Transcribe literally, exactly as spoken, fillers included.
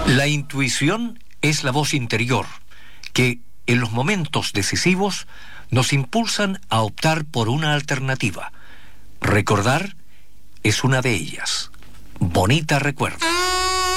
La intuición es la voz interior que, en los momentos decisivos, nos impulsan a optar por una alternativa. Recordar es una de ellas. Bonita recuerdo.